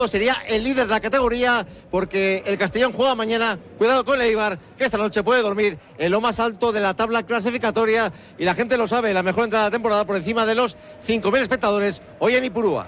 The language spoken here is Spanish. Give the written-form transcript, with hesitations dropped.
sería el líder de la categoría, porque el Castellón juega mañana. Cuidado con el Eibar, que esta noche puede dormir en lo más alto de la tabla clasificatoria, y la gente lo sabe, la mejor entrada de la temporada por encima de los 5.000 espectadores hoy en Ipurúa.